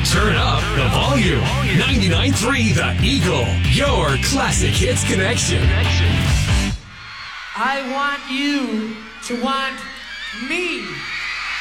Turn up the volume. 99.3 The Eagle, your classic hits connection. I want you to want me.